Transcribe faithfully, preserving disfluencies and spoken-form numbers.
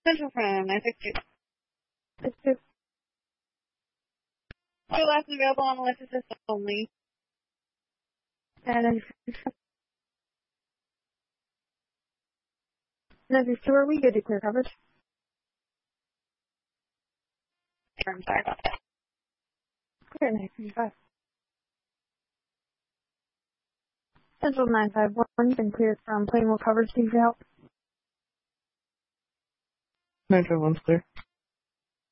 Central from nine six two. Six two. Two last available on the list assist only. And then ninety two, are we good to clear coverage? I'm sorry about that. Clear nine fifty-five. Central nine five one, you've been cleared from Plainville coverage. Thanks for your help. nine five one's clear.